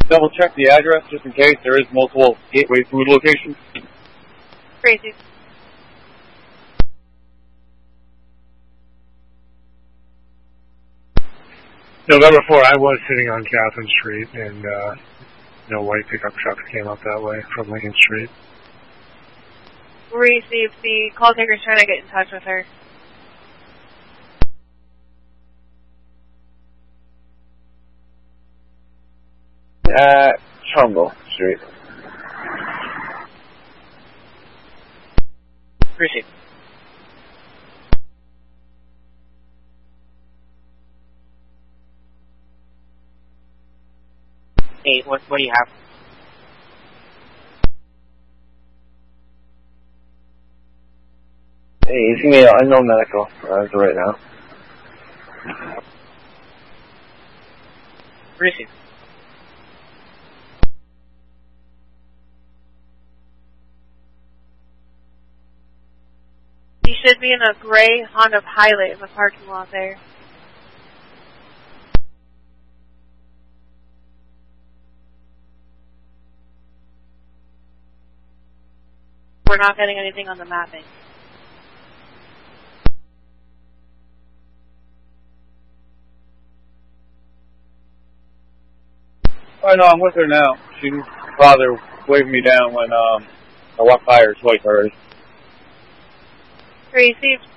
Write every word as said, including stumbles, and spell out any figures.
double check the address just in case there is multiple Gateway food locations. Crazy. November fourth, I was sitting on Catherine Street, and uh, no white pickup truck came up that way from Lincoln Street. Received. The call taker's trying to get in touch with her. Uh, Trumbull Street. Received. Hey, what, what do you have? Hey, he's giving me an unknown medical as of right now. Received. He should be in a gray Honda Pilot in the parking lot there. We're not getting anything on the mapping. I know, I'm with her now. She didn't bother waving me down when um, I walked by her twice already. Received.